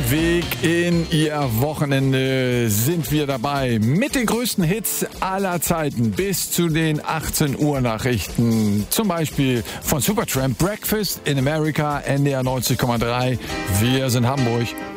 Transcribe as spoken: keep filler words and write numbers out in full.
dem Weg in Ihr Wochenende sind wir dabei mit den größten Hits aller Zeiten bis zu den achtzehn Uhr Nachrichten. Zum Beispiel von Supertramp, Breakfast in America, N D R neunzig Komma drei. Wir sind Hamburg.